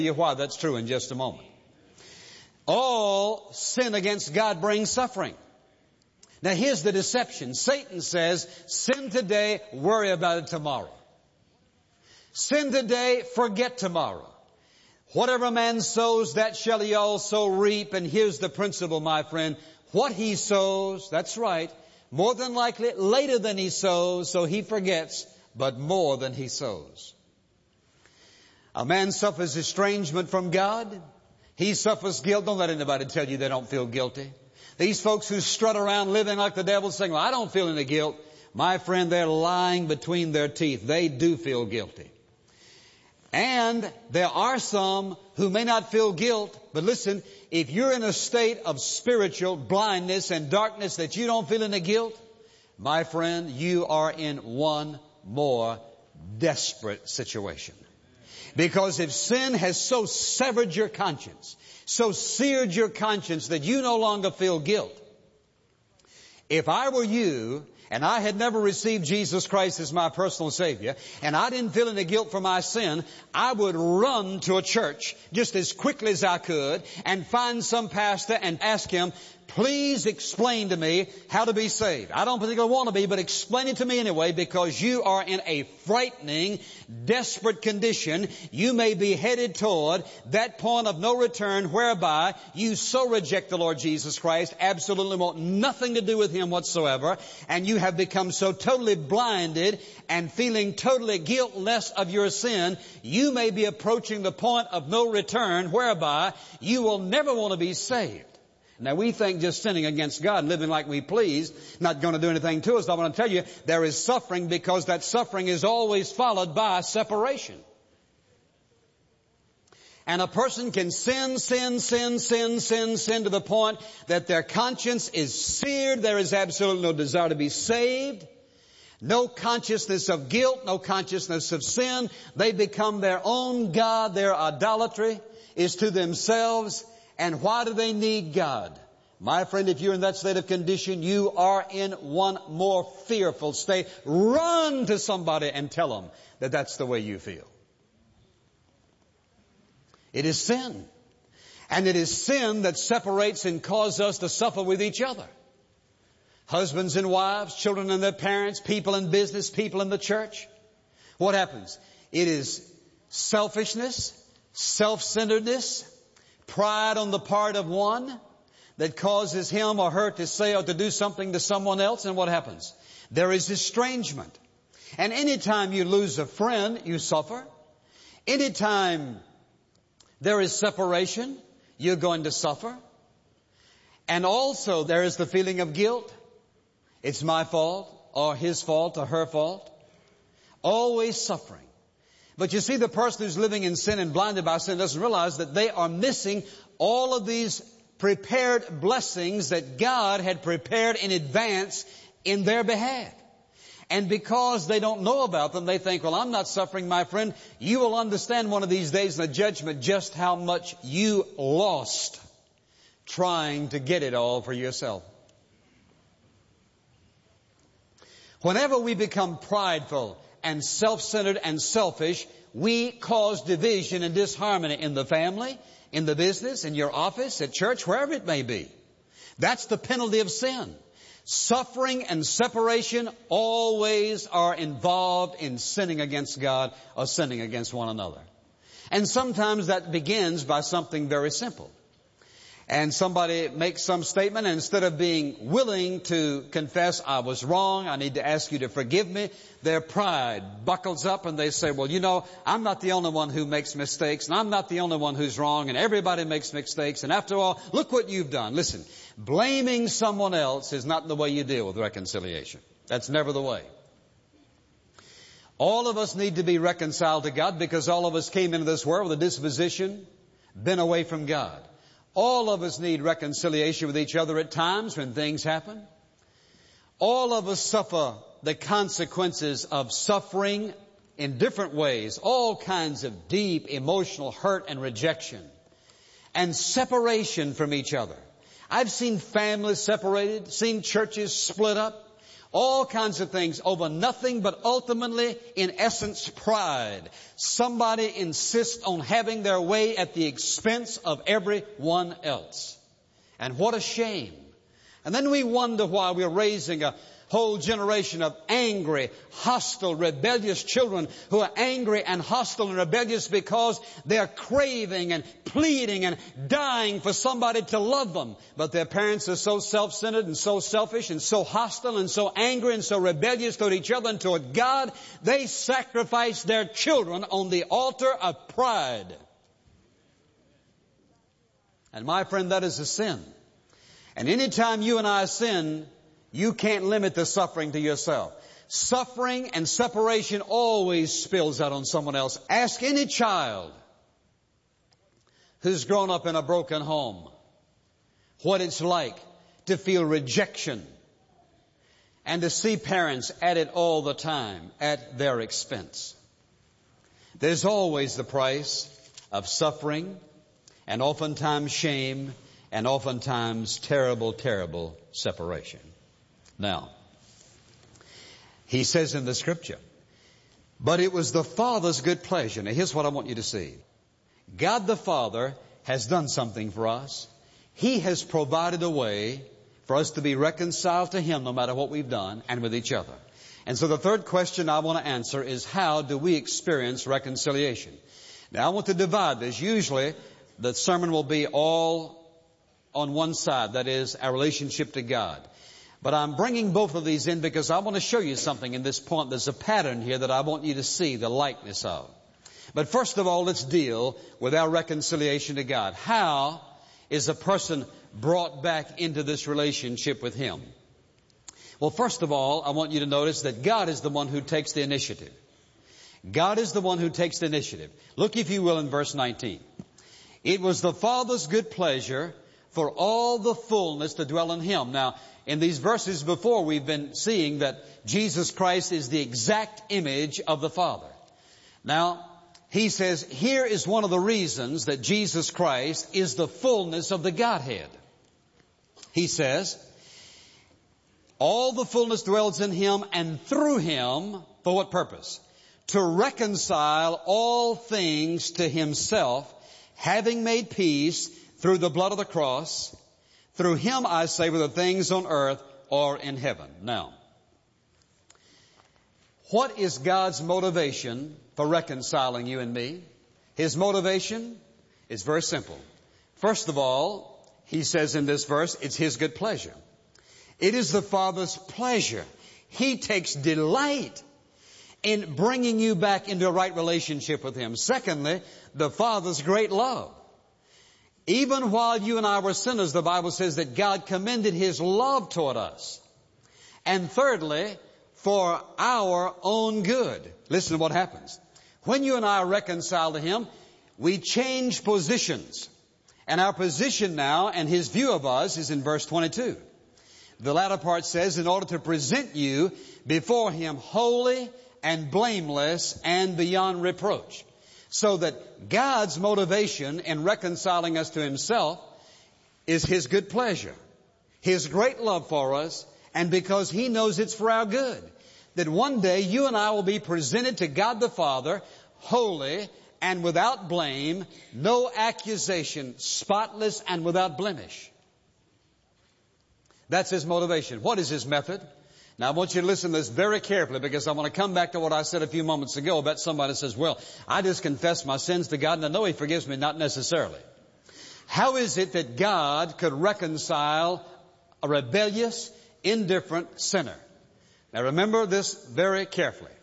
you why that's true in just a moment. All sin against God brings suffering. Now here's the deception. Satan says, sin today, worry about it tomorrow. Sin today, forget tomorrow. Whatever a man sows, that shall he also reap. And here's the principle, my friend. What he sows, that's right, more than likely later than he sows, so he forgets, but more than he sows. A man suffers estrangement from God. He suffers guilt. Don't let anybody tell you they don't feel guilty. These folks who strut around living like the devil saying, well, I don't feel any guilt. My friend, they're lying between their teeth. They do feel guilty. And there are some who may not feel guilt, but listen, if you're in a state of spiritual blindness and darkness that you don't feel any guilt, my friend, you are in one more desperate situation. Because if sin has so severed your conscience, so seared your conscience that you no longer feel guilt, if I were you, and I had never received Jesus Christ as my personal Savior, and I didn't feel any guilt for my sin, I would run to a church just as quickly as I could and find some pastor and ask him, please explain to me how to be saved. I don't particularly want to be, but explain it to me anyway, because you are in a frightening, desperate condition. You may be headed toward that point of no return whereby you so reject the Lord Jesus Christ, absolutely want nothing to do with Him whatsoever, and you have become so totally blinded and feeling totally guiltless of your sin, you may be approaching the point of no return whereby you will never want to be saved. Now we think just sinning against God and living like we please, not going to do anything to us. I want to tell you, there is suffering, because that suffering is always followed by separation. And a person can sin to the point that their conscience is seared. There is absolutely no desire to be saved. No consciousness of guilt, no consciousness of sin. They become their own God. Their idolatry is to themselves. And why do they need God? My friend, if you're in that state of condition, you are in one more fearful state. Run to somebody and tell them that that's the way you feel. It is sin. And it is sin that separates and causes us to suffer with each other. Husbands and wives, children and their parents, people in business, people in the church. What happens? It is selfishness, self-centeredness, pride on the part of one that causes him or her to say or to do something to someone else. And what happens? There is estrangement. And anytime you lose a friend, you suffer. Anytime there is separation, you're going to suffer. And also there is the feeling of guilt. It's my fault or his fault or her fault. Always suffering. But you see, the person who's living in sin and blinded by sin doesn't realize that they are missing all of these prepared blessings that God had prepared in advance in their behalf. And because they don't know about them, they think, well, I'm not suffering, my friend. You will understand one of these days in the judgment just how much you lost trying to get it all for yourself. Whenever we become prideful and self-centered and selfish, we cause division and disharmony in the family, in the business, in your office, at church, wherever it may be. That's the penalty of sin. Suffering and separation always are involved in sinning against God or sinning against one another. And sometimes that begins by something very simple. And somebody makes some statement, and instead of being willing to confess, I was wrong, I need to ask you to forgive me, their pride buckles up and they say, well, you know, I'm not the only one who makes mistakes, and I'm not the only one who's wrong, and everybody makes mistakes, and after all, look what you've done. Listen, blaming someone else is not the way you deal with reconciliation. That's never the way. All of us need to be reconciled to God, because all of us came into this world with a disposition, been away from God. All of us need reconciliation with each other at times when things happen. All of us suffer the consequences of suffering in different ways. All kinds of deep emotional hurt and rejection. And separation from each other. I've seen families separated, seen churches split up. All kinds of things over nothing but ultimately, in essence, pride. Somebody insists on having their way at the expense of everyone else. And what a shame. And then we wonder why we're raising a whole generation of angry, hostile, rebellious children who are angry and hostile and rebellious because they're craving and pleading and dying for somebody to love them. But their parents are so self-centered and so selfish and so hostile and so angry and so rebellious toward each other and toward God, they sacrifice their children on the altar of pride. And my friend, that is a sin. And anytime you and I sin, you can't limit the suffering to yourself. Suffering and separation always spills out on someone else. Ask any child who's grown up in a broken home what it's like to feel rejection and to see parents at it all the time at their expense. There's always the price of suffering and oftentimes shame and oftentimes terrible, terrible separation. Now, he says in the Scripture, but it was the Father's good pleasure. Now, here's what I want you to see. God the Father has done something for us. He has provided a way for us to be reconciled to Him no matter what we've done and with each other. And so the third question I want to answer is, how do we experience reconciliation? Now, I want to divide this. Usually, the sermon will be all on one side, that is, our relationship to God. But I'm bringing both of these in because I want to show you something in this point. There's a pattern here that I want you to see the likeness of. But first of all, let's deal with our reconciliation to God. How is a person brought back into this relationship with Him? Well, first of all, I want you to notice that God is the one who takes the initiative. God is the one who takes the initiative. Look, if you will, in verse 19. It was the Father's good pleasure for all the fullness to dwell in Him. Now, in these verses before, we've been seeing that Jesus Christ is the exact image of the Father. Now, he says, here is one of the reasons that Jesus Christ is the fullness of the Godhead. He says, all the fullness dwells in Him, and through Him, for what purpose? To reconcile all things to Himself, having made peace through the blood of the cross. Through Him, I say, whether things on earth or in heaven. Now, what is God's motivation for reconciling you and me? His motivation is very simple. First of all, He says in this verse, it's His good pleasure. It is the Father's pleasure. He takes delight in bringing you back into a right relationship with Him. Secondly, the Father's great love. Even while you and I were sinners, the Bible says that God commended His love toward us. And thirdly, for our own good. Listen to what happens. When you and I are reconciled to Him, we change positions. And our position now and His view of us is in verse 22. The latter part says, in order to present you before Him holy and blameless and beyond reproach. So that God's motivation in reconciling us to Himself is His good pleasure, His great love for us, and because He knows it's for our good. That one day you and I will be presented to God the Father, holy and without blame, no accusation, spotless and without blemish. That's His motivation. What is His method? Now, I want you to listen to this very carefully because I want to come back to what I said a few moments ago about somebody says, well, I just confess my sins to God and I know He forgives me. Not necessarily. How is it that God could reconcile a rebellious, indifferent sinner? Now, remember this very carefully.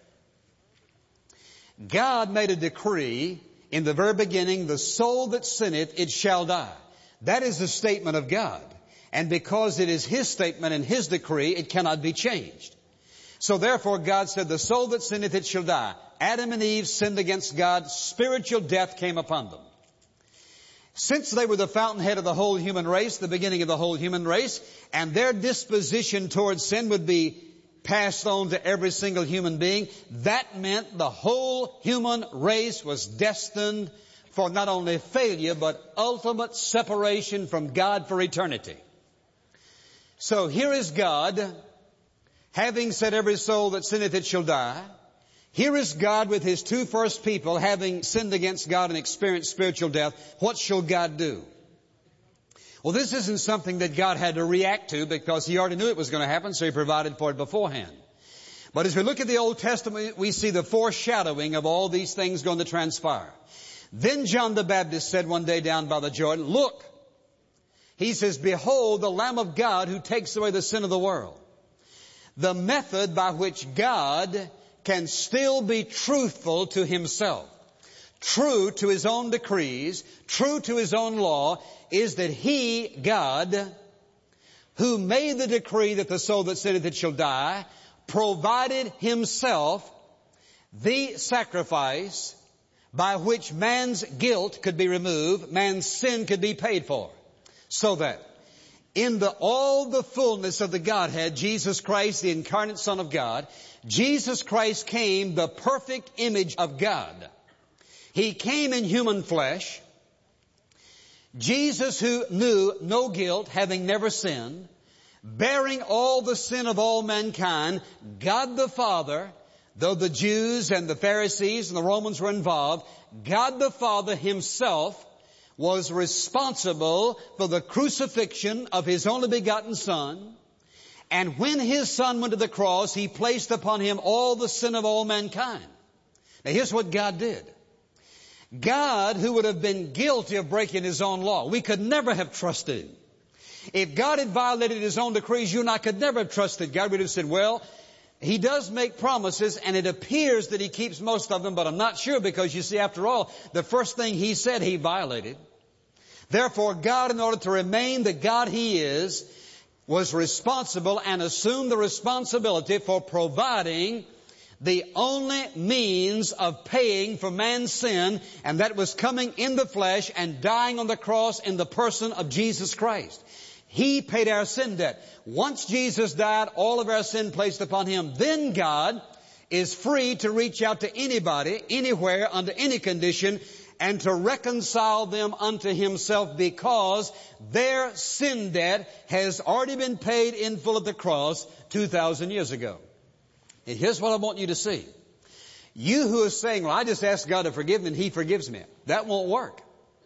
God made a decree in the very beginning, the soul that sinneth, it shall die. That is the statement of God. And because it is His statement and His decree, it cannot be changed. So therefore God said, the soul that sinneth, it shall die. Adam and Eve sinned against God. Spiritual death came upon them. Since they were the fountainhead of the whole human race, the beginning of the whole human race, and their disposition towards sin would be passed on to every single human being, that meant the whole human race was destined for not only failure, but ultimate separation from God for eternity. So here is God having said every soul that sinneth it shall die. Here is God with His two first people having sinned against God and experienced spiritual death. What shall God do? Well, this isn't something that God had to react to because He already knew it was going to happen, so He provided for it beforehand. But as we look at the Old Testament, we see the foreshadowing of all these things going to transpire. Then John the Baptist said one day down by the Jordan, look, he says, behold the Lamb of God who takes away the sin of the world. The method by which God can still be truthful to Himself, true to His own decrees, true to His own law, is that He, God, who made the decree that the soul that sinneth it shall die, provided Himself the sacrifice by which man's guilt could be removed, man's sin could be paid for. So that in all the fullness of the Godhead, Jesus Christ, the incarnate Son of God, Jesus Christ came the perfect image of God. He came in human flesh. Jesus, who knew no guilt, having never sinned, bearing all the sin of all mankind, God the Father, though the Jews and the Pharisees and the Romans were involved, God the Father Himself was responsible for the crucifixion of His only begotten Son. And when His Son went to the cross, He placed upon Him all the sin of all mankind. Now here's what God did. God, who would have been guilty of breaking His own law, we could never have trusted Him. If God had violated His own decrees, you and I could never have trusted God. We'd have said, well, He does make promises, and it appears that He keeps most of them, but I'm not sure because, you see, after all, the first thing He said He violated. Therefore, God, in order to remain the God He is, was responsible and assumed the responsibility for providing the only means of paying for man's sin, and that was coming in the flesh and dying on the cross in the person of Jesus Christ. He paid our sin debt. Once Jesus died, all of our sin placed upon Him. Then God is free to reach out to anybody, anywhere, under any condition, and to reconcile them unto Himself because their sin debt has already been paid in full at the cross 2,000 years ago. And here's what I want you to see. You who are saying, well, I just ask God to forgive me and He forgives me. That won't work.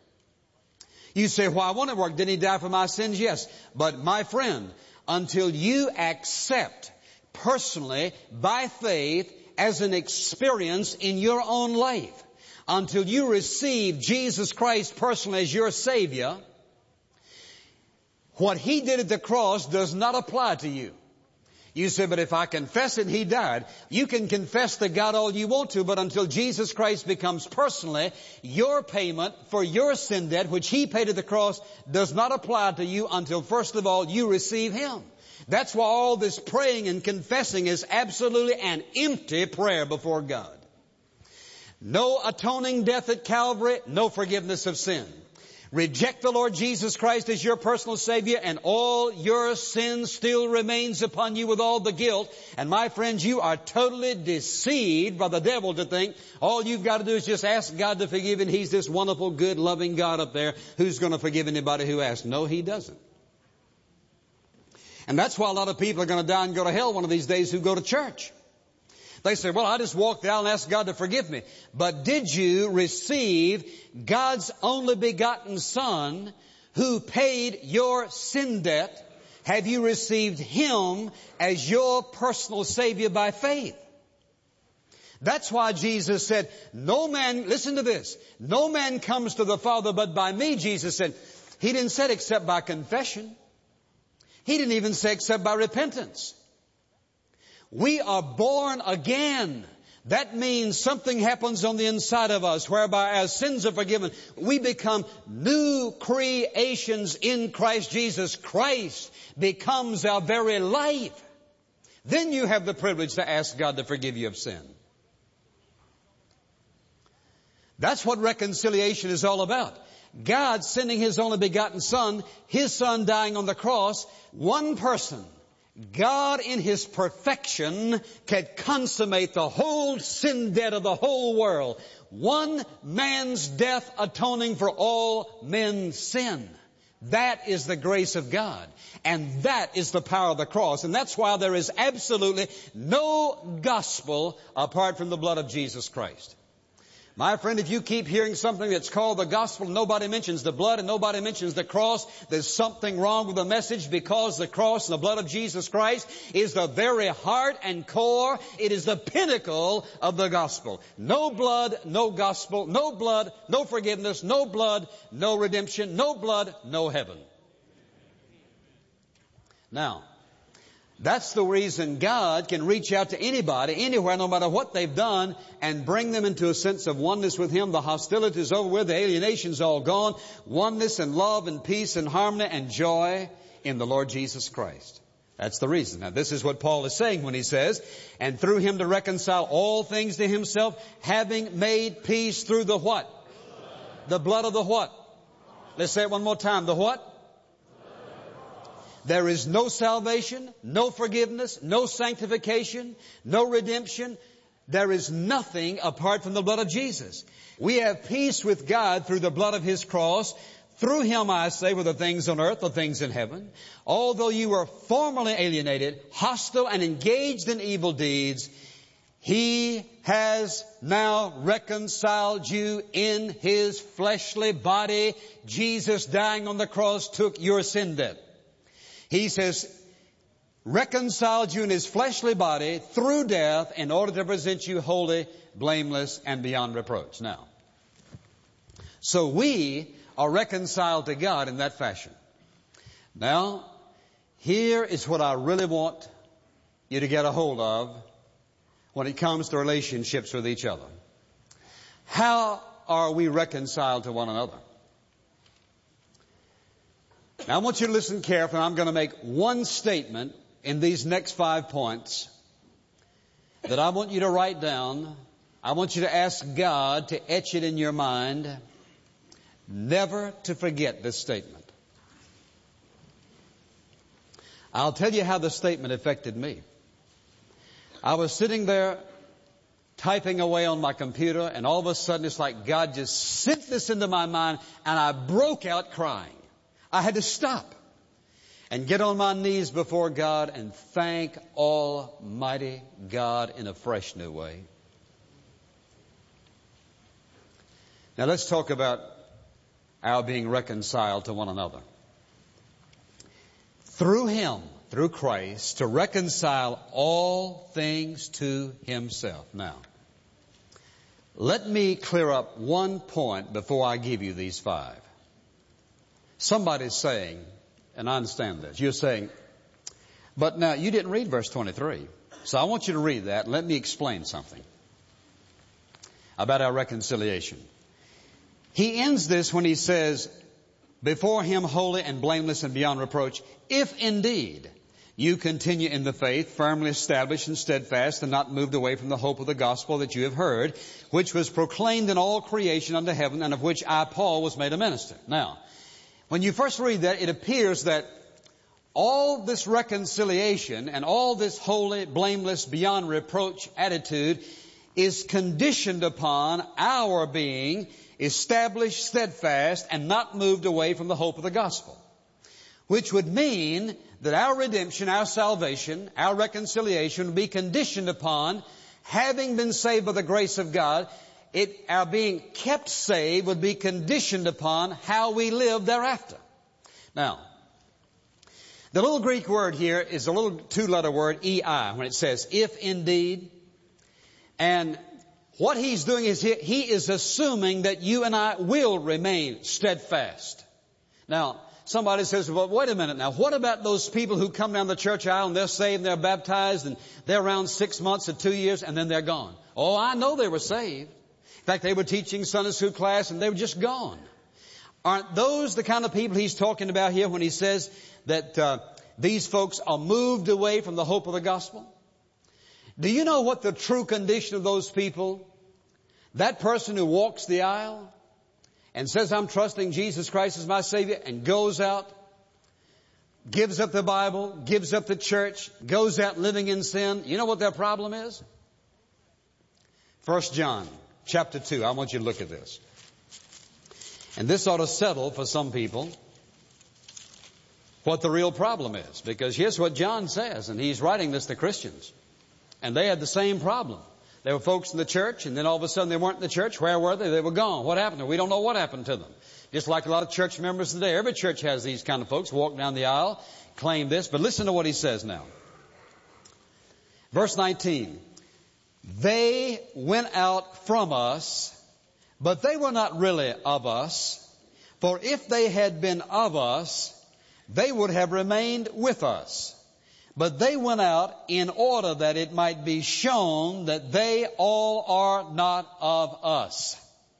You say, well, I want it to work. Didn't He die for my sins? Yes. But my friend, until you accept personally by faith as an experience in your own life, until you receive Jesus Christ personally as your Savior, what He did at the cross does not apply to you. You say, but if I confess it, He died. You can confess to God all you want to, but until Jesus Christ becomes personally your payment for your sin debt, which He paid at the cross, does not apply to you until, first of all, you receive Him. That's why all this praying and confessing is absolutely an empty prayer before God. No atoning death at Calvary, no forgiveness of sin. Reject the Lord Jesus Christ as your personal Savior, and all your sin still remains upon you with all the guilt. And my friends, you are totally deceived by the devil to think all you've got to do is just ask God to forgive, and He's this wonderful, good, loving God up there who's going to forgive anybody who asks. No, He doesn't. And that's why a lot of people are going to die and go to hell one of these days who go to church. They say, well, I just walked out and asked God to forgive me. But did you receive God's only begotten Son who paid your sin debt? Have you received Him as your personal Savior by faith? That's why Jesus said, no man, listen to this, no man comes to the Father but by me, Jesus said. He didn't say except by confession. He didn't even say except by repentance. We are born again. That means something happens on the inside of us whereby our sins are forgiven. We become new creations in Christ Jesus. Christ becomes our very life. Then you have the privilege to ask God to forgive you of sin. That's what reconciliation is all about. God sending His only begotten Son, His Son dying on the cross, one person, God in His perfection can consummate the whole sin debt of the whole world. One man's death atoning for all men's sin. That is the grace of God. And that is the power of the cross. And that's why there is absolutely no gospel apart from the blood of Jesus Christ. My friend, if you keep hearing something that's called the gospel, nobody mentions the blood and nobody mentions the cross, there's something wrong with the message, because the cross and the blood of Jesus Christ is the very heart and core. It is the pinnacle of the gospel. No blood, no gospel. No blood, no forgiveness. No blood, no redemption. No blood, no heaven. Now, that's the reason God can reach out to anybody, anywhere, no matter what they've done, and bring them into a sense of oneness with Him. The hostility is over with. The alienation's all gone. Oneness and love and peace and harmony and joy in the Lord Jesus Christ. That's the reason. Now, this is what Paul is saying when he says, and through Him to reconcile all things to Himself, having made peace through the what? The blood of the what? Let's say it one more time. The what? There is no salvation, no forgiveness, no sanctification, no redemption. There is nothing apart from the blood of Jesus. We have peace with God through the blood of His cross. Through Him, I say, were the things on earth, the things in heaven. Although you were formerly alienated, hostile, and engaged in evil deeds, He has now reconciled you in His fleshly body. Jesus, dying on the cross, took your sin debt. He says, reconciled you in His fleshly body through death in order to present you holy, blameless, and beyond reproach. Now, so we are reconciled to God in that fashion. Now, here is what I really want you to get a hold of when it comes to relationships with each other. How are we reconciled to one another? Now, I want you to listen carefully. I'm going to make one statement in these next 5 points that I want you to write down. I want you to ask God to etch it in your mind, never to forget this statement. I'll tell you how the statement affected me. I was sitting there typing away on my computer, and all of a sudden it's like God just sent this into my mind, and I broke out crying. I had to stop and get on my knees before God and thank Almighty God in a fresh new way. Now let's talk about our being reconciled to one another. Through Him, through Christ, to reconcile all things to Himself. Now, let me clear up one point before I give you these 5. Somebody's saying, and I understand this, you're saying, but now you didn't read verse 23. So I want you to read that and let me explain something about our reconciliation. He ends this when he says, before Him holy and blameless and beyond reproach, if indeed you continue in the faith, firmly established and steadfast, and not moved away from the hope of the gospel that you have heard, which was proclaimed in all creation under heaven, and of which I, Paul, was made a minister. Now, when you first read that, it appears that all this reconciliation and all this holy, blameless, beyond reproach attitude is conditioned upon our being established, steadfast, and not moved away from the hope of the gospel. Which would mean that our redemption, our salvation, our reconciliation would be conditioned upon having been saved by the grace of God. Our being kept saved would be conditioned upon how we live thereafter. Now, the little Greek word here is a little 2-letter word, ei, when it says, if indeed. And what he's doing is he is assuming that you and I will remain steadfast. Now, somebody says, well, wait a minute now. What about those people who come down the church aisle and they're saved and they're baptized and they're around 6 months or 2 years and then they're gone? Oh, I know they were saved. In fact, they were teaching Sunday school class and they were just gone. Aren't those the kind of people he's talking about here when he says that these folks are moved away from the hope of the gospel? Do you know what the true condition of those people, that person who walks the aisle and says, I'm trusting Jesus Christ as my Savior, and goes out, gives up the Bible, gives up the church, goes out living in sin, you know what their problem is? 1 John chapter 2. I want you to look at this. And this ought to settle for some people what the real problem is. Because here's what John says, and he's writing this to Christians. And they had the same problem. There were folks in the church, and then all of a sudden they weren't in the church. Where were they? They were gone. What happened to them? We don't know what happened to them. Just like a lot of church members today. Every church has these kind of folks walk down the aisle, claim this. But listen to what he says now. Verse 19. They went out from us, but they were not really of us. For if they had been of us, they would have remained with us. But they went out in order that it might be shown that they all are not of us.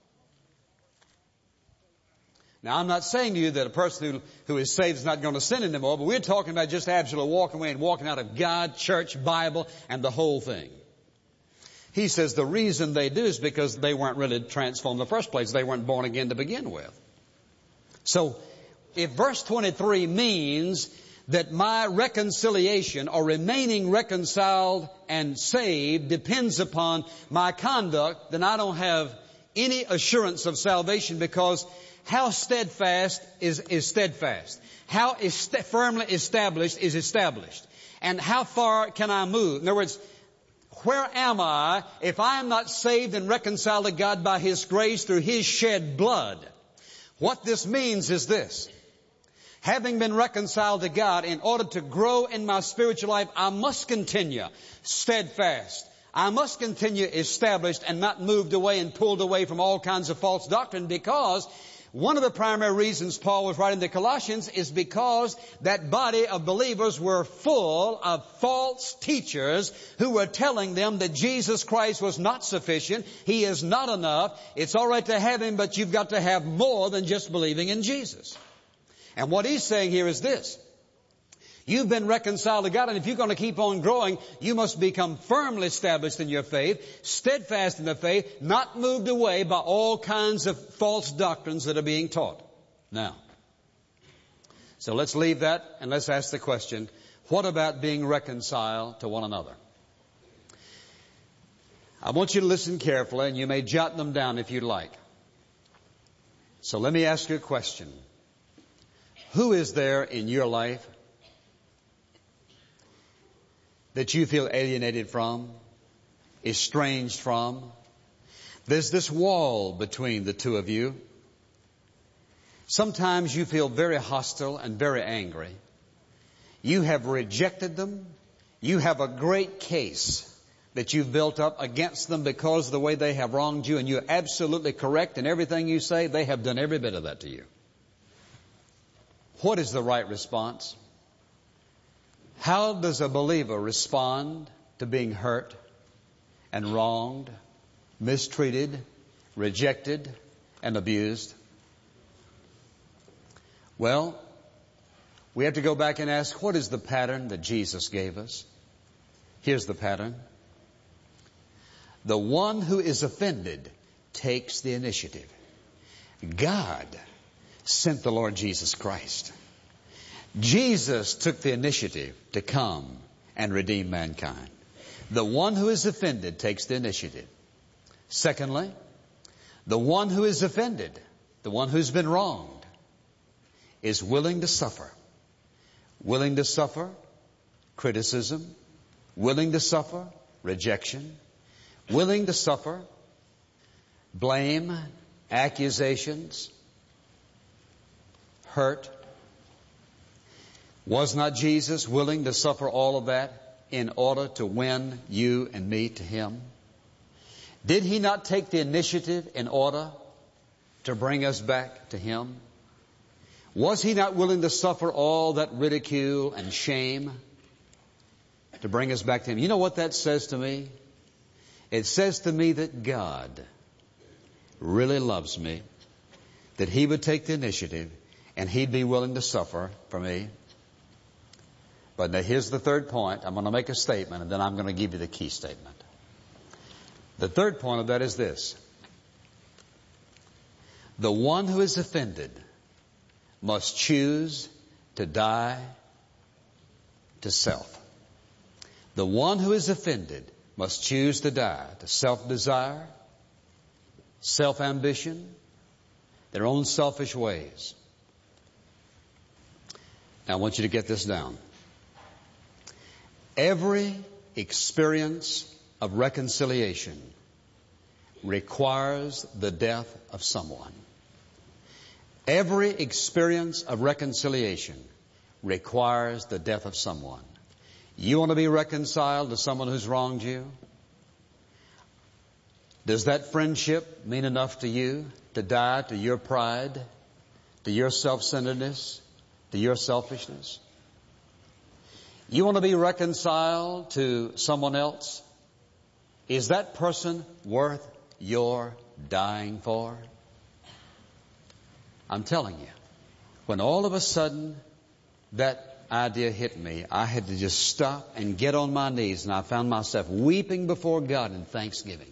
Now, I'm not saying to you that a person who is saved is not going to sin anymore, but we're talking about just absolutely walking away and walking out of God, church, Bible, and the whole thing. He says the reason they do is because they weren't really transformed in the first place. They weren't born again to begin with. So, if verse 23 means that my reconciliation or remaining reconciled and saved depends upon my conduct, then I don't have any assurance of salvation, because how steadfast is steadfast. How firmly established is established. And how far can I move? In other words, where am I if I am not saved and reconciled to God by His grace through His shed blood? What this means is this. Having been reconciled to God, in order to grow in my spiritual life, I must continue steadfast. I must continue established and not moved away and pulled away from all kinds of false doctrine, because one of the primary reasons Paul was writing to Colossians is because that body of believers were full of false teachers who were telling them that Jesus Christ was not sufficient. He is not enough. It's all right to have Him, but you've got to have more than just believing in Jesus. And what he's saying here is this. You've been reconciled to God, and if you're going to keep on growing, you must become firmly established in your faith, steadfast in the faith, not moved away by all kinds of false doctrines that are being taught. Now, so let's leave that and let's ask the question, what about being reconciled to one another? I want you to listen carefully, and you may jot them down if you'd like. So let me ask you a question. Who is there in your life that you feel alienated from, estranged from? There's this wall between the two of you. Sometimes you feel very hostile and very angry. You have rejected them. You have a great case that you've built up against them because of the way they have wronged you, and you're absolutely correct in everything you say. They have done every bit of that to you. What is the right response? How does a believer respond to being hurt and wronged, mistreated, rejected, and abused? Well, we have to go back and ask, what is the pattern that Jesus gave us? Here's the pattern. The one who is offended takes the initiative. God sent the Lord Jesus Christ. Jesus took the initiative to come and redeem mankind. The one who is offended takes the initiative. Secondly, the one who is offended, the one who's been wronged, is willing to suffer. Willing to suffer criticism, willing to suffer rejection, willing to suffer blame, accusations, hurt. Was not Jesus willing to suffer all of that in order to win you and me to Him? Did He not take the initiative in order to bring us back to Him? Was He not willing to suffer all that ridicule and shame to bring us back to Him? You know what that says to me? It says to me that God really loves me, that He would take the initiative and He'd be willing to suffer for me. But now here's the third point. I'm going to make a statement, and then I'm going to give you the key statement. The third point of that is this. The one who is offended must choose to die to self. The one who is offended must choose to die to self-desire, self-ambition, their own selfish ways. Now I want you to get this down. Every experience of reconciliation requires the death of someone. Every experience of reconciliation requires the death of someone. You want to be reconciled to someone who's wronged you? Does that friendship mean enough to you to die to your pride, to your self-centeredness, to your selfishness? You want to be reconciled to someone else? Is that person worth your dying for? I'm telling you, when all of a sudden that idea hit me, I had to just stop and get on my knees, and I found myself weeping before God in thanksgiving.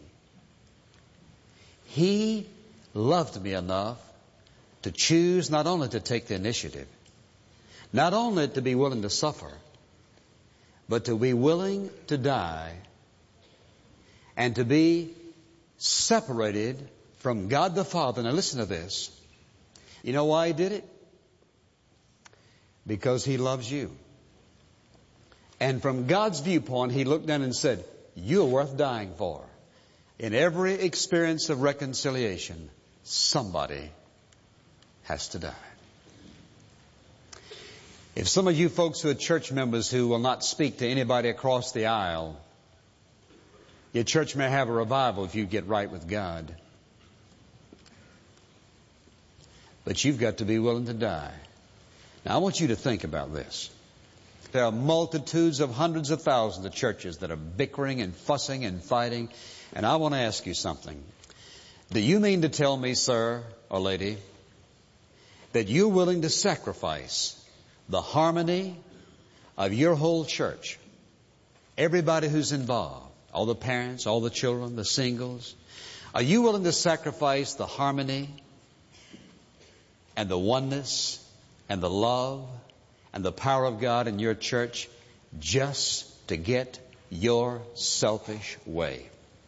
He loved me enough to choose not only to take the initiative, not only to be willing to suffer, but to be willing to die and to be separated from God the Father. Now listen to this. You know why He did it? Because He loves you. And from God's viewpoint, He looked down and said, you're worth dying for. In every experience of reconciliation, somebody has to die. If some of you folks who are church members who will not speak to anybody across the aisle, your church may have a revival if you get right with God. But you've got to be willing to die. Now I want you to think about this. There are multitudes of hundreds of thousands of churches that are bickering and fussing and fighting. And I want to ask you something. Do you mean to tell me, sir or lady, that you're willing to sacrifice the harmony of your whole church, everybody who's involved, all the parents, all the children, the singles? Are you willing to sacrifice the harmony and the oneness and the love and the power of God in your church just to get your selfish way?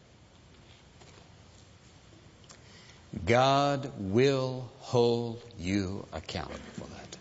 God will hold you accountable for that.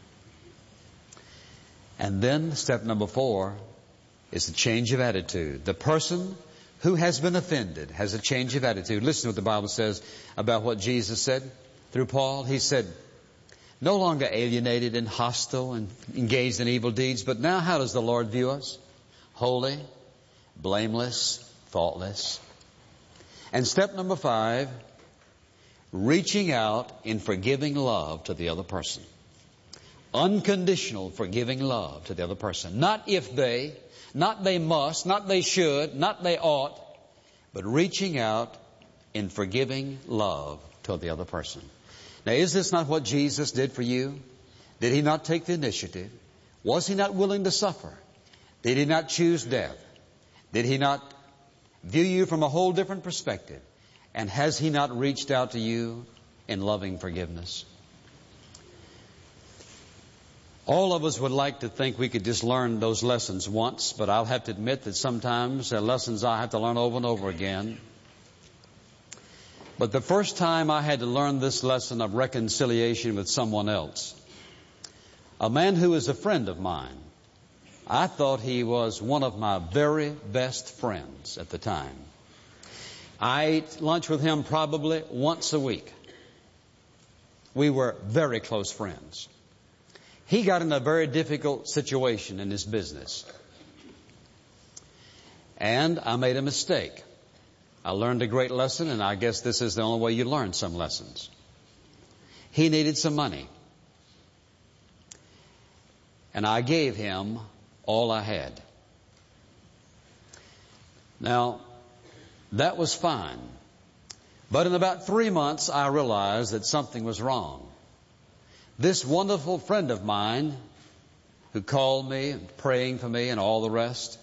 And then step number 4 is the change of attitude. The person who has been offended has a change of attitude. Listen to what the Bible says about what Jesus said through Paul. He said, no longer alienated and hostile and engaged in evil deeds, but now how does the Lord view us? Holy, blameless, faultless. And step number 5, reaching out in forgiving love to the other person. Unconditional forgiving love to the other person. Not if they, not they must, not they should, not they ought, but reaching out in forgiving love to the other person. Now, is this not what Jesus did for you? Did He not take the initiative? Was He not willing to suffer? Did He not choose death? Did He not view you from a whole different perspective? And has He not reached out to you in loving forgiveness? All of us would like to think we could just learn those lessons once, but I'll have to admit that sometimes they're lessons I have to learn over and over again. But the first time I had to learn this lesson of reconciliation with someone else, a man who was a friend of mine, I thought he was one of my very best friends at the time. I ate lunch with him probably once a week. We were very close friends. He got in a very difficult situation in his business. And I made a mistake. I learned a great lesson, and I guess this is the only way you learn some lessons. He needed some money. And I gave him all I had. Now, that was fine. But in about 3 months, I realized that something was wrong. This wonderful friend of mine who called me and praying for me and all the rest,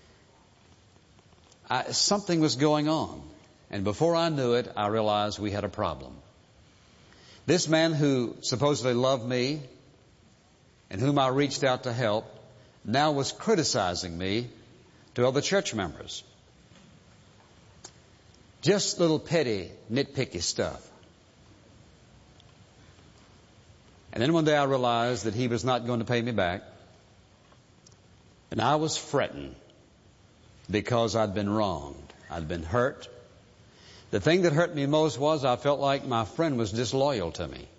something was going on. And before I knew it, I realized we had a problem. This man who supposedly loved me and whom I reached out to help now was criticizing me to other church members. Just little petty, nitpicky stuff. And then one day I realized that he was not going to pay me back. And I was fretting because I'd been wronged. I'd been hurt. The thing that hurt me most was I felt like my friend was disloyal to me.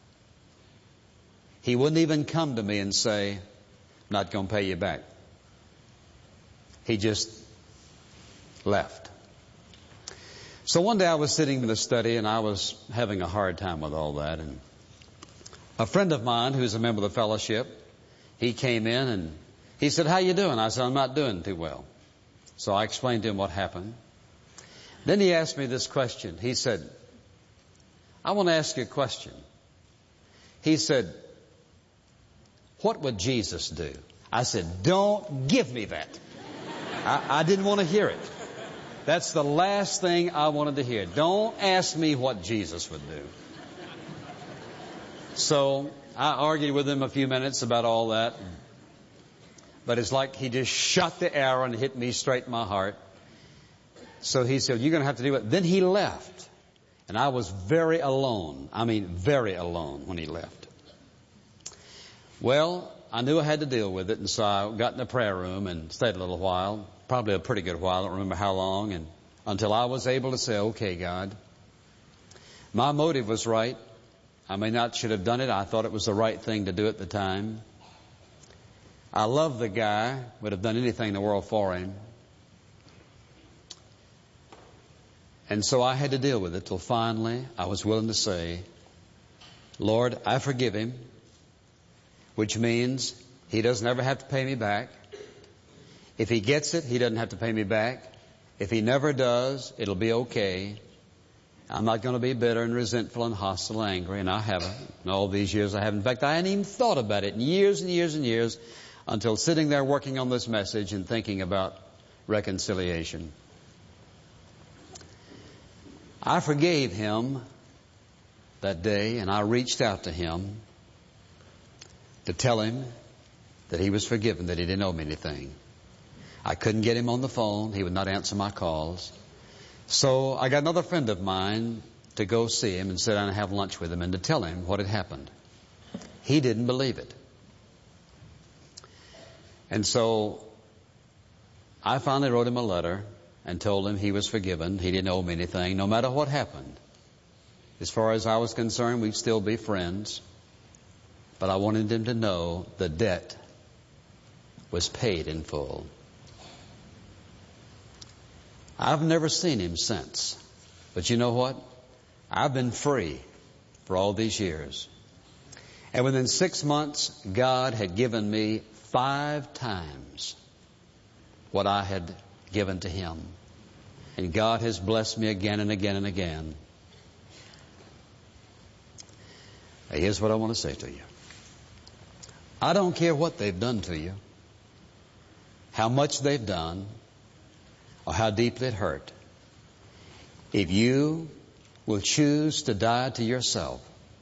He wouldn't even come to me and say, "I'm not going to pay you back." He just left. So one day I was sitting in the study and I was having a hard time with all that. And a friend of mine who's a member of the fellowship, he came in and he said, "How you doing?" I said, "I'm not doing too well." So I explained to him what happened. Then he asked me this question. He said, "I want to ask you a question." He said, "What would Jesus do?" I said, "Don't give me that." I didn't want to hear it. That's the last thing I wanted to hear. Don't ask me what Jesus would do. So I argued with him a few minutes about all that. But it's like he just shot the arrow and hit me straight in my heart. So he said, "You're going to have to do it." Then he left. And I was very alone. I mean, very alone when he left. Well, I knew I had to deal with it. And so I got in the prayer room and stayed a little while. Probably a pretty good while. I don't remember how long. And until I was able to say, "Okay, God, my motive was right. I may not should have done it. I thought it was the right thing to do at the time. I love the guy. Would have done anything in the world for him." And so I had to deal with it till finally I was willing to say, "Lord, I forgive him," which means he doesn't ever have to pay me back. If he gets it, he doesn't have to pay me back. If he never does, it'll be okay. I'm not going to be bitter and resentful and hostile and angry, and I haven't. In all these years I haven't. In fact, I hadn't even thought about it in years and years and years until sitting there working on this message and thinking about reconciliation. I forgave him that day, and I reached out to him to tell him that he was forgiven, that he didn't owe me anything. I couldn't get him on the phone. He would not answer my calls. So I got another friend of mine to go see him and sit down and have lunch with him and to tell him what had happened. He didn't believe it. And so I finally wrote him a letter and told him he was forgiven. He didn't owe me anything, no matter what happened. As far as I was concerned, we'd still be friends. But I wanted him to know the debt was paid in full. I've never seen him since. But you know what? I've been free for all these years. And within 6 months, God had given me 5 times what I had given to him. And God has blessed me again and again and again. Now, here's what I want to say to you. I don't care what they've done to you, how much they've done, or how deeply it hurt. If you will choose to die to yourself,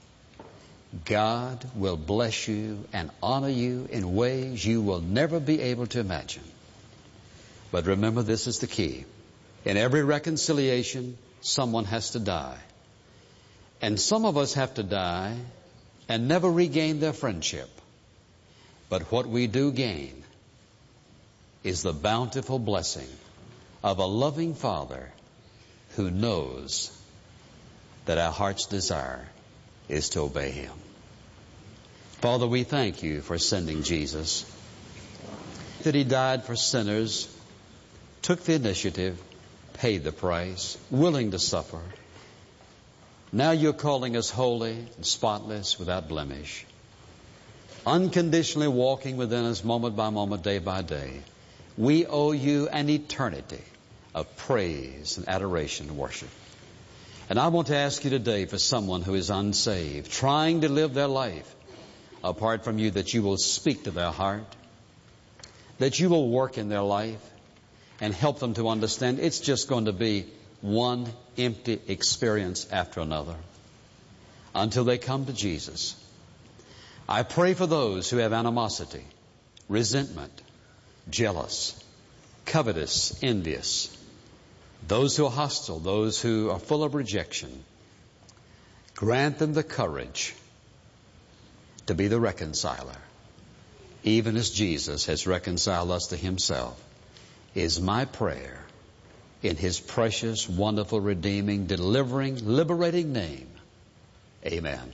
God will bless you and honor you in ways you will never be able to imagine. But remember, this is the key. In every reconciliation, someone has to die. And some of us have to die and never regain their friendship. But what we do gain is the bountiful blessing of a loving Father who knows that our heart's desire is to obey him. Father, we thank you for sending Jesus, that he died for sinners, took the initiative, paid the price, willing to suffer. Now you're calling us holy and spotless, without blemish, unconditionally walking within us moment by moment, day by day. We owe you an eternity of praise and adoration and worship. And I want to ask you today, for someone who is unsaved, trying to live their life apart from you, that you will speak to their heart, that you will work in their life and help them to understand it's just going to be one empty experience after another until they come to Jesus. I pray for those who have animosity, resentment, jealous, covetous, envious, those who are hostile, those who are full of rejection. Grant them the courage to be the reconciler, even as Jesus has reconciled us to Himself, is my prayer in His precious, wonderful, redeeming, delivering, liberating name. Amen.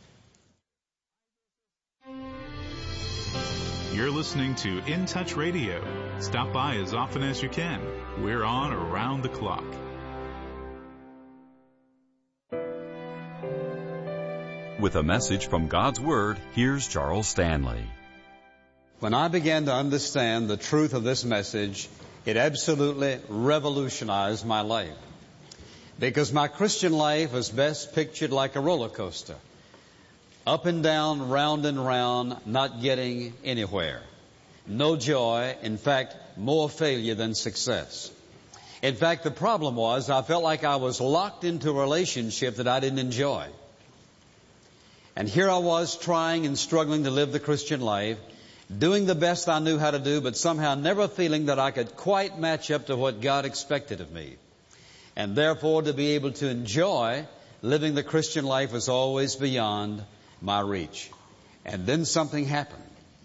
You're listening to In Touch Radio. Stop by as often as you can. We're on around the clock. With a message from God's Word, here's Charles Stanley. When I began to understand the truth of this message, it absolutely revolutionized my life. Because my Christian life was best pictured like a roller coaster. Up and down, round and round, not getting anywhere. No joy, in fact, more failure than success. In fact, the problem was I felt like I was locked into a relationship that I didn't enjoy. And here I was trying and struggling to live the Christian life, doing the best I knew how to do, but somehow never feeling that I could quite match up to what God expected of me. And therefore, to be able to enjoy living the Christian life was always beyond my reach. And then something happened.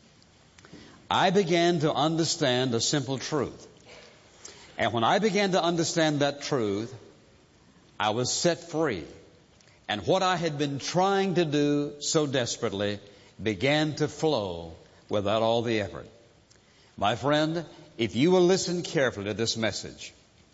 I began to understand a simple truth. And when I began to understand that truth, I was set free. And what I had been trying to do so desperately began to flow without all the effort. My friend, if you will listen carefully to this message,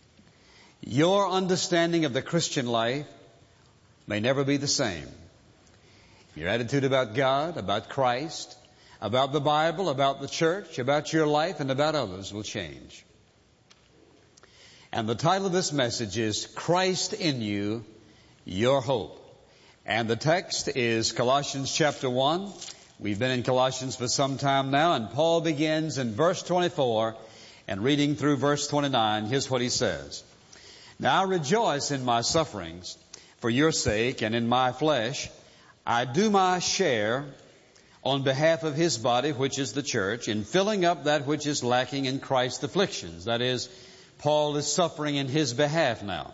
your understanding of the Christian life may never be the same. Your attitude about God, about Christ, about the Bible, about the church, about your life, and about others will change. And the title of this message is Christ in You, Your Hope. And the text is Colossians chapter 1. We've been in Colossians for some time now, and Paul begins in verse 24 and reading through verse 29. Here's what he says. Now I rejoice in my sufferings for your sake, and in my flesh I do my share on behalf of His body, which is the church, in filling up that which is lacking in Christ's afflictions. That is, Paul is suffering in his behalf now.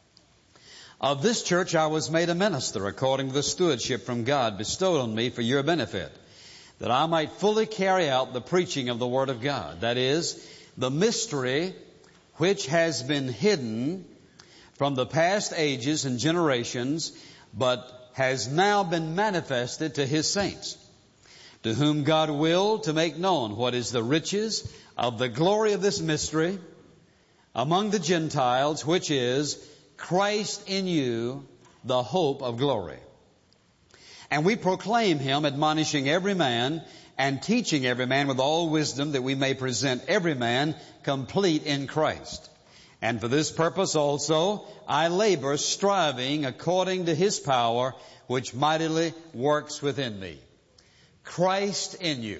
Of this church I was made a minister according to the stewardship from God bestowed on me for your benefit, that I might fully carry out the preaching of the Word of God. That is, the mystery which has been hidden from the past ages and generations, but has now been manifested to His saints, to whom God willed to make known what is the riches of the glory of this mystery among the Gentiles, which is Christ in you, the hope of glory. And we proclaim Him, admonishing every man and teaching every man with all wisdom, that we may present every man complete in Christ. And for this purpose also I labor, striving according to His power, which mightily works within me. Christ in you.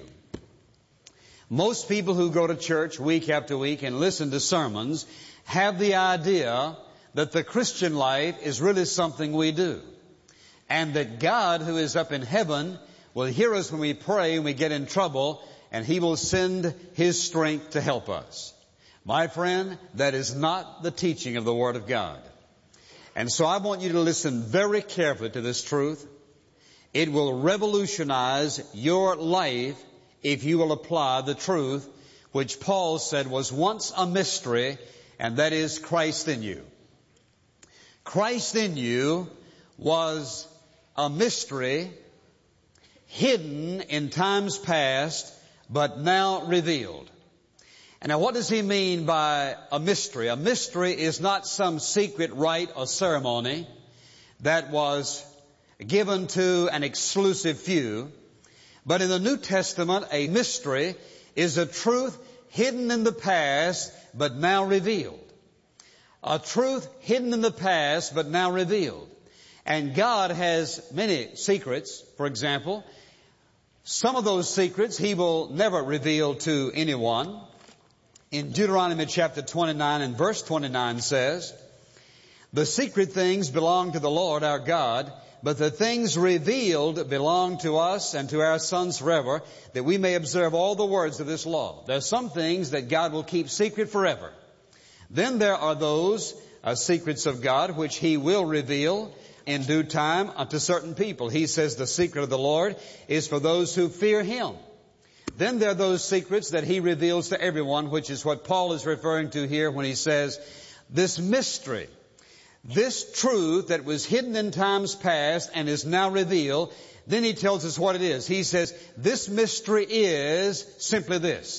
Most people who go to church week after week and listen to sermons have the idea that the Christian life is really something we do, and that God, who is up in heaven, will hear us when we pray and we get in trouble, and He will send His strength to help us. My friend, that is not the teaching of the Word of God. And so I want you to listen very carefully to this truth. It will revolutionize your life if you will apply the truth which Paul said was once a mystery, and that is Christ in you. Christ in you was a mystery hidden in times past, but now revealed. And now what does he mean by a mystery? A mystery is not some secret rite or ceremony that was given to an exclusive few. But in the New Testament, a mystery is a truth hidden in the past, but now revealed. A truth hidden in the past, but now revealed. And God has many secrets. For example, some of those secrets He will never reveal to anyone. In Deuteronomy chapter 29 and verse 29 says, the secret things belong to the Lord our God, but the things revealed belong to us and to our sons forever, that we may observe all the words of this law. There are some things that God will keep secret forever. Then there are those secrets of God which He will reveal, in due time unto certain people. He says the secret of the Lord is for those who fear Him. Then there are those secrets that He reveals to everyone, which is what Paul is referring to here when he says, this mystery, this truth that was hidden in times past and is now revealed. Then he tells us what it is. He says, this mystery is simply this: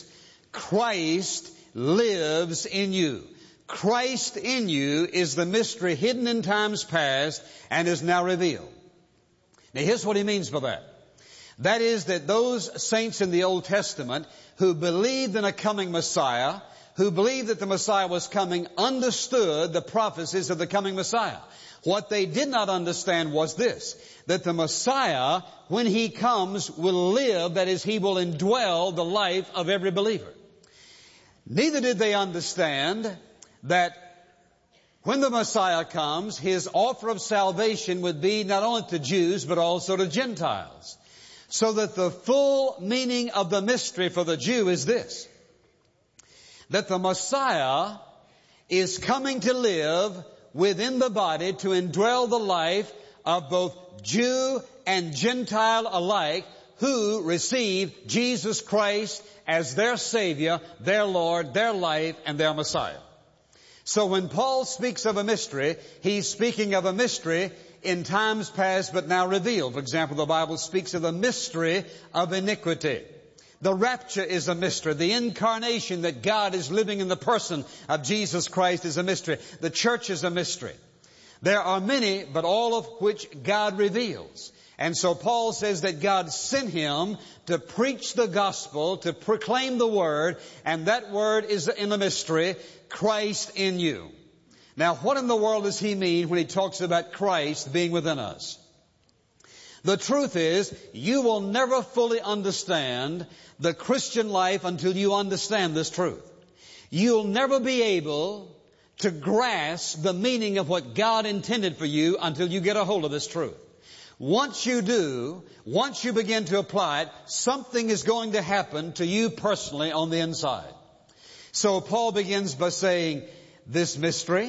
Christ lives in you. Christ in you is the mystery hidden in times past and is now revealed. Now here's what he means by that. That is that those saints in the Old Testament who believed in a coming Messiah, who believed that the Messiah was coming, understood the prophecies of the coming Messiah. What they did not understand was this: that the Messiah, when He comes, will live, that is, He will indwell the life of every believer. Neither did they understand that when the Messiah comes, His offer of salvation would be not only to Jews, but also to Gentiles. So that the full meaning of the mystery for the Jew is this: that the Messiah is coming to live within the body to indwell the life of both Jew and Gentile alike who receive Jesus Christ as their Savior, their Lord, their life, and their Messiah. So when Paul speaks of a mystery, he's speaking of a mystery in times past but now revealed. For example, the Bible speaks of the mystery of iniquity. The rapture is a mystery. The incarnation, that God is living in the person of Jesus Christ, is a mystery. The church is a mystery. There are many, but all of which God reveals. And so Paul says that God sent Him to preach the gospel, to proclaim the word, and that word is in the mystery, Christ in you. Now, what in the world does he mean when he talks about Christ being within us? The truth is, you will never fully understand the Christian life until you understand this truth. You'll never be able to grasp the meaning of what God intended for you until you get a hold of this truth. Once you do, once you begin to apply it, something is going to happen to you personally on the inside. So Paul begins by saying, this mystery,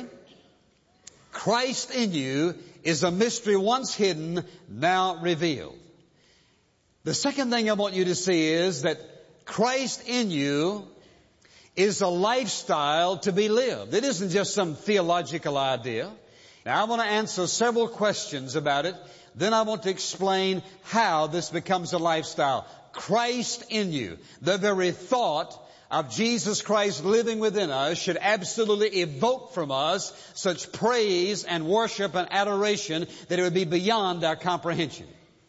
Christ in you, is a mystery once hidden, now revealed. The second thing I want you to see is that Christ in you is a lifestyle to be lived. It isn't just some theological idea. Now I want to answer several questions about it. Then I want to explain how this becomes a lifestyle. Christ in you. The very thought of Jesus Christ living within us should absolutely evoke from us such praise and worship and adoration that it would be beyond our comprehension.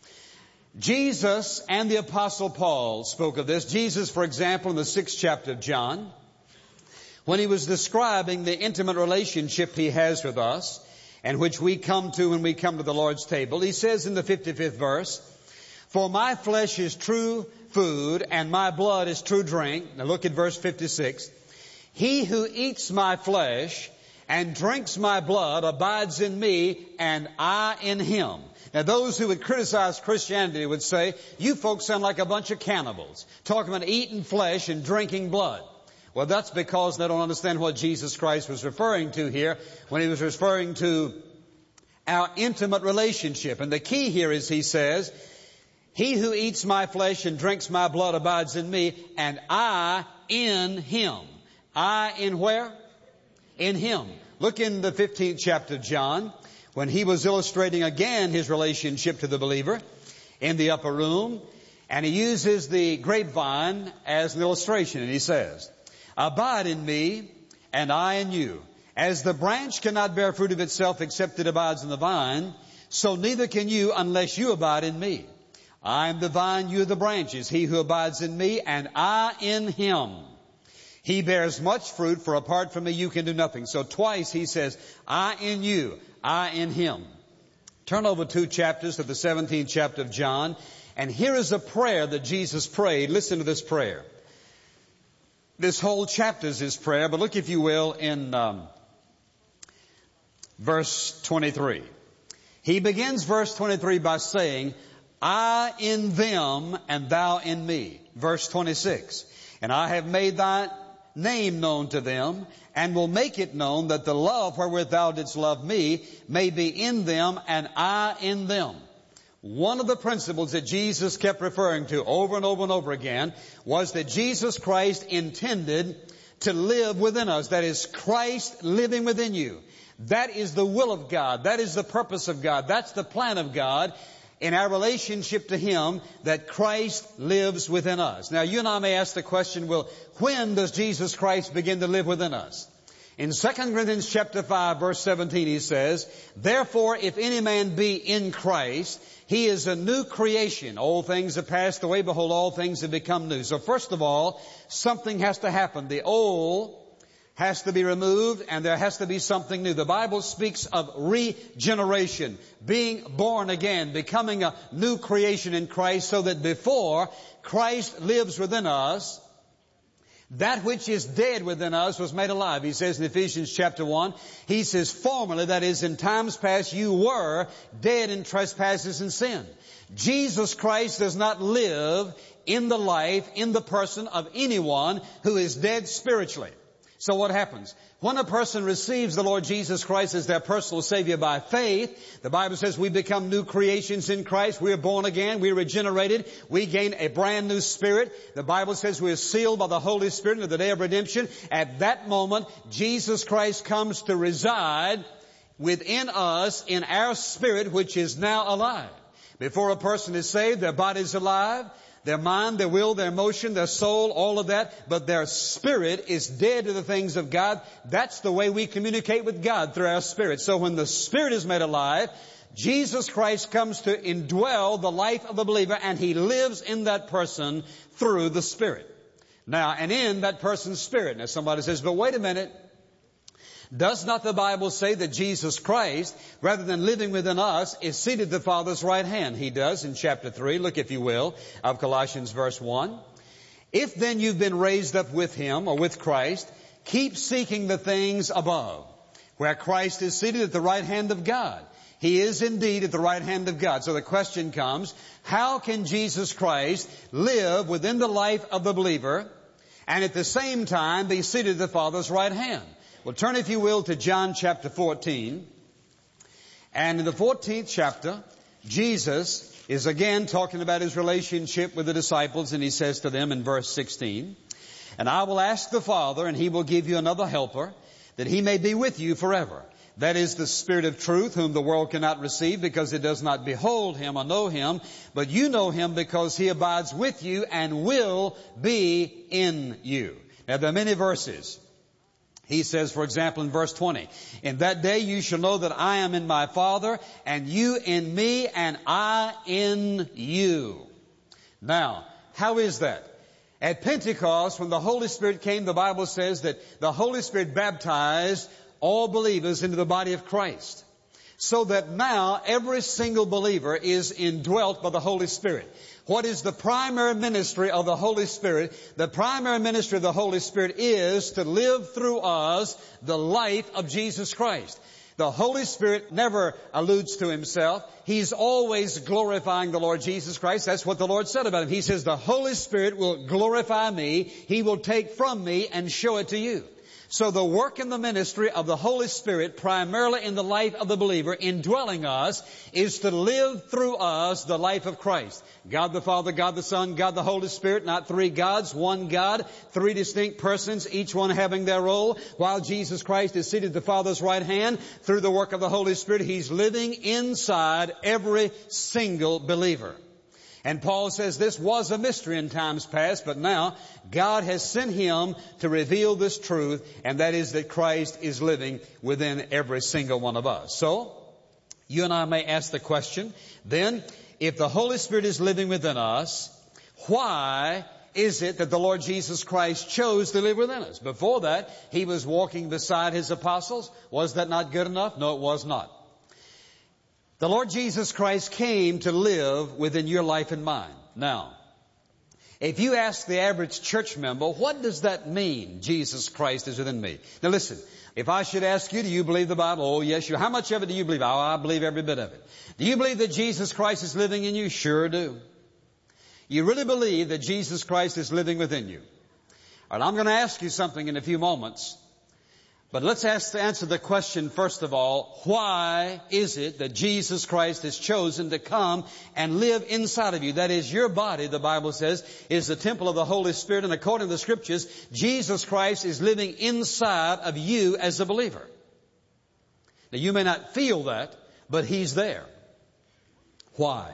Jesus and the Apostle Paul spoke of this. Jesus, for example, in the 6th chapter of John, when he was describing the intimate relationship he has with us, and which we come to when we come to the Lord's table, he says in the 55th verse, for my flesh is true food and my blood is true drink. Now look at verse 56. He who eats my flesh and drinks my blood abides in me and I in him. Now those who would criticize Christianity would say, you folks sound like a bunch of cannibals, talking about eating flesh and drinking blood. Well, that's because they don't understand what Jesus Christ was referring to here when he was referring to our intimate relationship. And the key here is, he says, he who eats my flesh and drinks my blood abides in me, and I in him. I in where? In him. Look in the 15th chapter of John, when he was illustrating again his relationship to the believer in the upper room, and he uses the grapevine as an illustration, and he says, abide in me, and I in you. As the branch cannot bear fruit of itself except it abides in the vine, so neither can you unless you abide in me. I am the vine, you are the branches. He who abides in me, and I in him. He bears much fruit, for apart from me you can do nothing. So twice he says, I in you, I in him. Turn over 2 chapters to the 17th chapter of John, and here is a prayer that Jesus prayed. Listen to this prayer. This whole chapter is his prayer, but look, if you will, in verse 23. He begins verse 23 by saying, I in them and thou in me. Verse 26. And I have made thy name known to them, and will make it known that the love wherewith thou didst love me may be in them and I in them. One of the principles that Jesus kept referring to over and over and over again was that Jesus Christ intended to live within us. That is, Christ living within you. That is the will of God. That is the purpose of God. That's the plan of God in our relationship to Him, that Christ lives within us. Now, you and I may ask the question, well, when does Jesus Christ begin to live within us? In 2 Corinthians chapter 5, verse 17, he says, therefore, if any man be in Christ, he is a new creation. Old things have passed away. Behold, all things have become new. So first of all, something has to happen. The old has to be removed, and there has to be something new. The Bible speaks of regeneration, being born again, becoming a new creation in Christ, so that before Christ lives within us, that which is dead within us was made alive. He says in Ephesians chapter 1, he says, formerly, that is, in times past, you were dead in trespasses and sin. Jesus Christ does not live in the life, in the person of anyone who is dead spiritually. So what happens? When a person receives the Lord Jesus Christ as their personal Savior by faith, the Bible says we become new creations in Christ. We are born again. We are regenerated. We gain a brand new spirit. The Bible says we are sealed by the Holy Spirit unto the day of redemption. At that moment, Jesus Christ comes to reside within us in our spirit, which is now alive. Before a person is saved, their body is alive. Their mind, their will, their emotion, their soul, all of that. But their spirit is dead to the things of God. That's the way we communicate with God, through our spirit. So when the spirit is made alive, Jesus Christ comes to indwell the life of the believer, and He lives in that person through the Spirit. Now, and in that person's spirit. Now somebody says, but wait a minute. Does not the Bible say that Jesus Christ, rather than living within us, is seated at the Father's right hand? He does in chapter 3, look if you will, of Colossians verse 1. If then you've been raised up with Him, or with Christ, keep seeking the things above, where Christ is seated at the right hand of God. He is indeed at the right hand of God. So the question comes, how can Jesus Christ live within the life of the believer and at the same time be seated at the Father's right hand? Well, turn, if you will, to John chapter 14. And in the 14th chapter, Jesus is again talking about His relationship with the disciples, and He says to them in verse 16, and I will ask the Father, and He will give you another helper, that He may be with you forever. That is the Spirit of truth, whom the world cannot receive, because it does not behold Him or know Him. But you know Him, because He abides with you and will be in you. Now, there are many verses. He says, for example, in verse 20, in that day you shall know that I am in my Father, and you in me, and I in you. Now, how is that? At Pentecost, when the Holy Spirit came, the Bible says that the Holy Spirit baptized all believers into the body of Christ. So that now every single believer is indwelt by the Holy Spirit. What is the primary ministry of the Holy Spirit? The primary ministry of the Holy Spirit is to live through us the life of Jesus Christ. The Holy Spirit never alludes to Himself. He's always glorifying the Lord Jesus Christ. That's what the Lord said about Him. He says, the Holy Spirit will glorify me. He will take from me and show it to you. So the work and the ministry of the Holy Spirit, primarily in the life of the believer, indwelling us, is to live through us the life of Christ. God the Father, God the Son, God the Holy Spirit, not three gods, one God, three distinct persons, each one having their role. While Jesus Christ is seated at the Father's right hand, through the work of the Holy Spirit, He's living inside every single believer. And Paul says this was a mystery in times past, but now God has sent Him to reveal this truth, and that is that Christ is living within every single one of us. So, you and I may ask the question, then, if the Holy Spirit is living within us, why is it that the Lord Jesus Christ chose to live within us? Before that, He was walking beside His apostles. Was that not good enough? No, it was not. The Lord Jesus Christ came to live within your life and mine. Now, if you ask the average church member, what does that mean, Jesus Christ is within me? Now listen, if I should ask you, do you believe the Bible? Oh, yes, you. How much of it do you believe? Oh, I believe every bit of it. Do you believe that Jesus Christ is living in you? Sure do. You really believe that Jesus Christ is living within you? All right, I'm going to ask you something in a few moments. But let's answer the question first of all, why is it that Jesus Christ has chosen to come and live inside of you? That is, your body, the Bible says, is the temple of the Holy Spirit. And according to the Scriptures, Jesus Christ is living inside of you as a believer. Now, you may not feel that, but He's there. Why?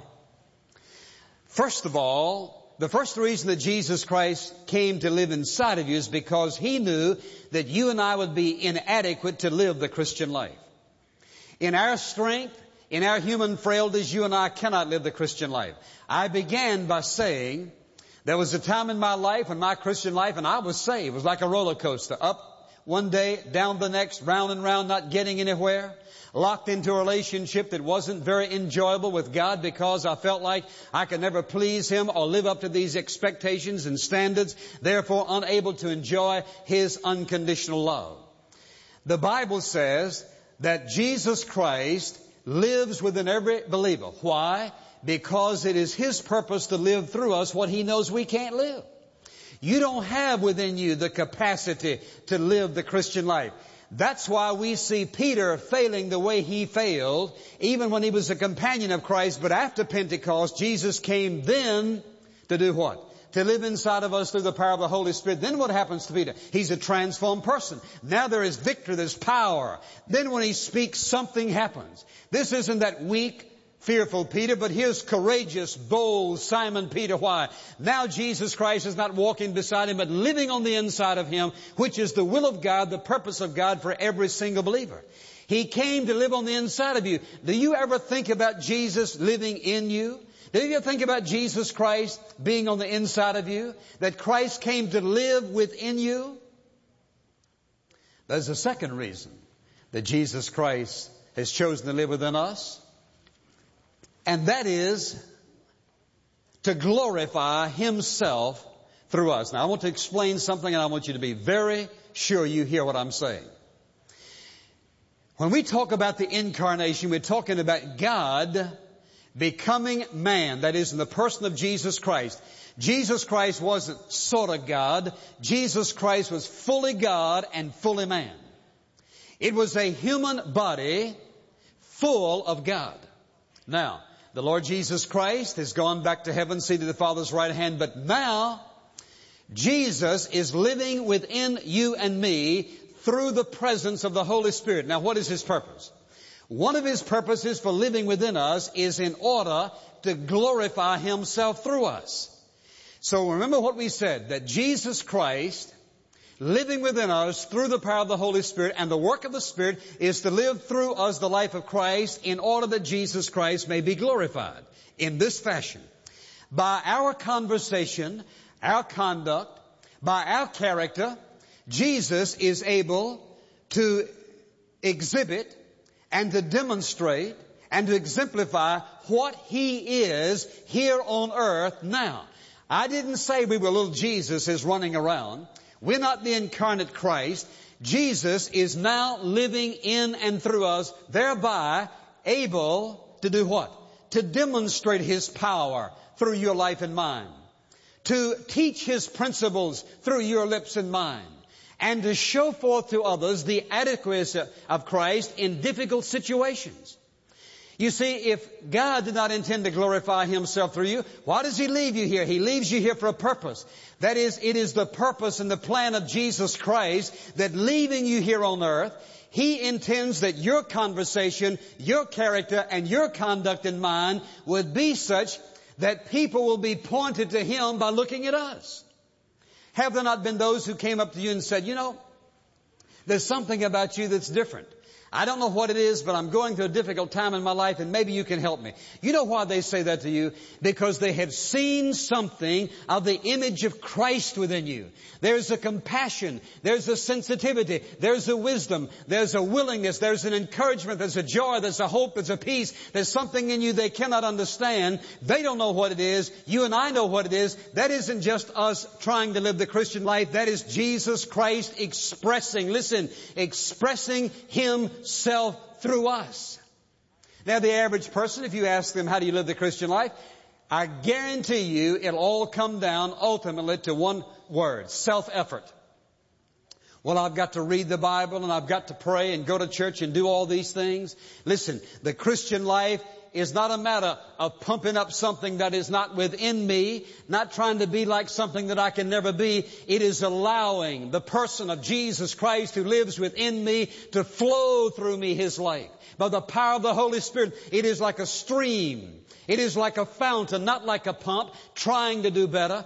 First of all, the first reason that Jesus Christ came to live inside of you is because He knew that you and I would be inadequate to live the Christian life. In our strength, in our human frailties, you and I cannot live the Christian life. I began by saying there was a time in my life, in my Christian life, and I was saved. It was like a roller coaster. Up one day, down the next, round and round, not getting anywhere. Locked into a relationship that wasn't very enjoyable with God because I felt like I could never please Him or live up to these expectations and standards, therefore unable to enjoy His unconditional love. The Bible says that Jesus Christ lives within every believer. Why? Because it is His purpose to live through us what He knows we can't live. You don't have within you the capacity to live the Christian life. That's why we see Peter failing the way he failed, even when he was a companion of Christ. But after Pentecost, Jesus came then to do what? To live inside of us through the power of the Holy Spirit. Then what happens to Peter? He's a transformed person. Now there is victory, there's power. Then when he speaks, something happens. This isn't that weak, fearful Peter, but here's courageous, bold Simon Peter. Why? Now Jesus Christ is not walking beside him, but living on the inside of him, which is the will of God, the purpose of God for every single believer. He came to live on the inside of you. Do you ever think about Jesus living in you? Do you ever think about Jesus Christ being on the inside of you? That Christ came to live within you? There's a second reason that Jesus Christ has chosen to live within us. And that is to glorify Himself through us. Now, I want to explain something, and I want you to be very sure you hear what I'm saying. When we talk about the incarnation, we're talking about God becoming man. That is, in the person of Jesus Christ. Jesus Christ wasn't sort of God. Jesus Christ was fully God and fully man. It was a human body full of God. Now, the Lord Jesus Christ has gone back to heaven, seated at the Father's right hand, but now Jesus is living within you and me through the presence of the Holy Spirit. Now, what is His purpose? One of His purposes for living within us is in order to glorify Himself through us. So remember what we said, that Jesus Christ living within us through the power of the Holy Spirit, and the work of the Spirit is to live through us the life of Christ in order that Jesus Christ may be glorified in this fashion. By our conversation, our conduct, by our character, Jesus is able to exhibit and to demonstrate and to exemplify what He is here on earth now. I didn't say we were little Jesuses running around. We're not the incarnate Christ. Jesus is now living in and through us, thereby able to do what? To demonstrate His power through your life and mine. To teach His principles through your lips and mine. And to show forth to others the adequacy of Christ in difficult situations. You see, if God did not intend to glorify Himself through you, why does He leave you here? He leaves you here for a purpose. That is, it is the purpose and the plan of Jesus Christ that leaving you here on earth, He intends that your conversation, your character, and your conduct and mine would be such that people will be pointed to Him by looking at us. Have there not been those who came up to you and said, you know, there's something about you that's different. I don't know what it is, but I'm going through a difficult time in my life, and maybe you can help me. You know why they say that to you? Because they have seen something of the image of Christ within you. There's a compassion, there's a sensitivity, there's a wisdom, there's a willingness, there's an encouragement, there's a joy, there's a hope, there's a peace. There's something in you they cannot understand. They don't know what it is. You and I know what it is. That isn't just us trying to live the Christian life. That is Jesus Christ expressing Himself through us. Now, the average person, if you ask them, how do you live the Christian life? I guarantee you it'll all come down ultimately to one word: self-effort. Well, I've got to read the Bible and I've got to pray and go to church and do all these things. Listen, the Christian life is not a matter of pumping up something that is not within me, not trying to be like something that I can never be. It is allowing the person of Jesus Christ who lives within me to flow through me His life. By the power of the Holy Spirit, it is like a stream. It is like a fountain, not like a pump, trying to do better.